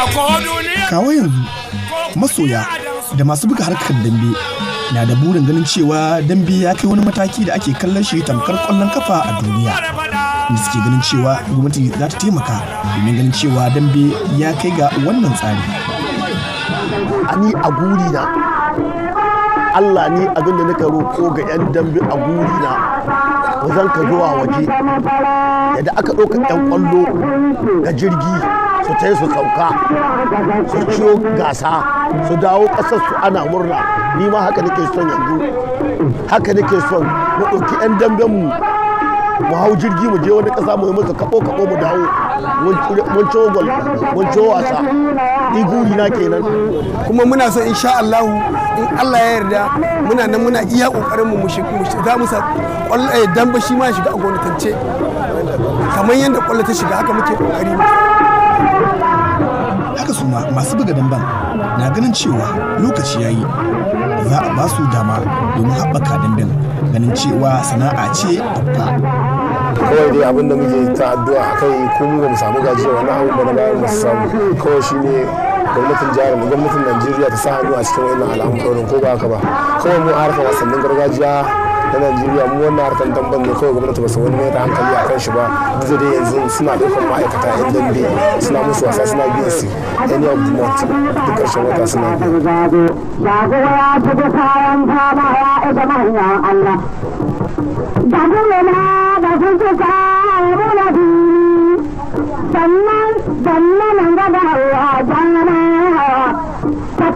kawo yanzu masoya da masu buga harkar dambe na da burin ganin cewa dambe ya kai wani mataki da ake kallon shi tamkar kwallon kafa a duniya, da suke ganin cewa gwamnati za ta taimaka domin ganin cewa dambe ya kai ga wannan tsari. Ni a guri na Allah, ni abin da nika roƙo ga 'yan dambe a guri na wazan ka zuwa waje yadda aka ɗauka 'yan ƙwallo ga jirgi su ta yi su sauka su ciyo gasa su dawo ƙasar su ana murna. Ni ma haka nake son yanzu, haka nake son mu ɗauki 'yan damben mu hau jirgi mu je wani ƙasa mu yi musu kaɓo mu dawo mun ciwo gol mun ciwo wasa. Ni guri na kenan, kuma muna so insha Allah in Allah ya yarda muna nan muna iya kokarin mu za mu sa dambe shi ma shiga a gwamnatance kamar yadda kwallo ta shiga haka muke kokari. Haka su masu buga damben na ganin cewa lokaci yayi za a ba su dama domin haɓaka damben, ganin cewa sana'a ce babba. Kawai dai abin da muke ta addu'a a kai ko mu ba mu samu gajiya wani abu ba na bayan mu samu, kawai shine gwamnatin jihar mu, gwamnatin Najeriya ta sa hannu a cikin wannan al'amuran, ko ba haka ba. Kawai mu harkar wasannin gargajiya na Najeriya mu wannan harkar damben ne kawai gwamnati ba su wani mai da hankali a kan shi ba. Duk da yanzu suna ɗaukar ma'aikata 'yan dambe suna musu wasa, suna biyan su any of the month, duk ƙarshen wata suna sannan nan gaba Allah